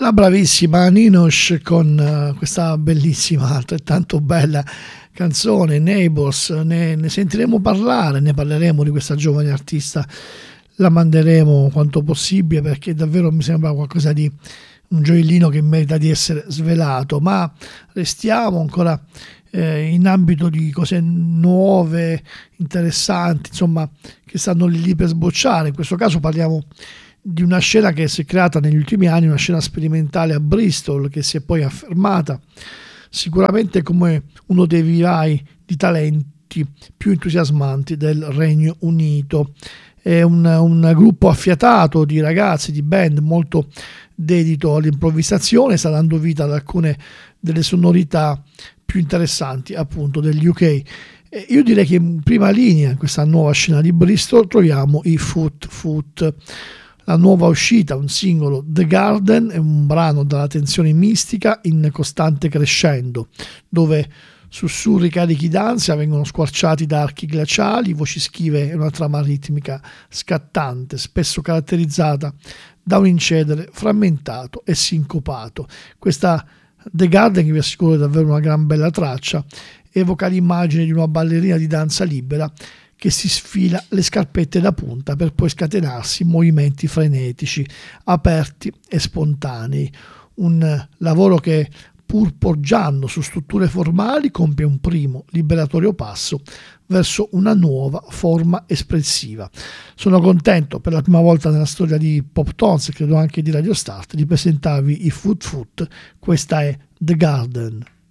La bravissima Ninosh con questa bellissima, altrettanto bella canzone Neighbors. Ne sentiremo parlare, ne parleremo di questa giovane artista, la manderemo quanto possibile perché davvero mi sembra qualcosa di un gioiellino che merita di essere svelato. Ma restiamo ancora in ambito di cose nuove, interessanti, insomma, che stanno lì per sbocciare. In questo caso parliamo di una scena che si è creata negli ultimi anni, una scena sperimentale a Bristol che si è poi affermata sicuramente come uno dei vivai di talenti più entusiasmanti del Regno Unito. È un gruppo affiatato di ragazzi, di band molto dedito all'improvvisazione, sta dando vita ad alcune delle sonorità più interessanti appunto degli UK. E io direi che in prima linea in questa nuova scena di Bristol troviamo i Foot. La nuova uscita, un singolo, The Garden, è un brano dalla tensione mistica in costante crescendo, dove sussurri carichi d'ansia vengono squarciati da archi glaciali, voci schive e una trama ritmica scattante, spesso caratterizzata da un incedere frammentato e sincopato. Questa The Garden, che vi assicuro è davvero una gran bella traccia, evoca l'immagine di una ballerina di danza libera che si sfila le scarpette da punta per poi scatenarsi in movimenti frenetici, aperti e spontanei. Un lavoro che, pur poggiando su strutture formali, compie un primo liberatorio passo verso una nuova forma espressiva. Sono contento per la prima volta nella storia di Pop Tones, credo anche di Radio Start, di presentarvi i Foot. Questa è The Garden.